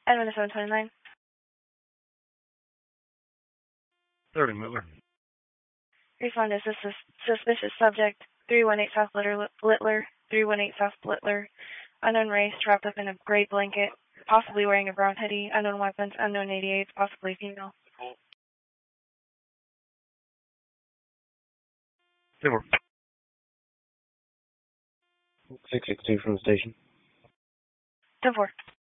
Edmund 729. 30 Miller. Respond to suspicious subject, 318 South Littler, 318 South Littler. Unknown race, wrapped up in a gray blanket, possibly wearing a brown hoodie. Unknown weapons, unknown 88s, possibly female. 4. 662 from the station. 10-4.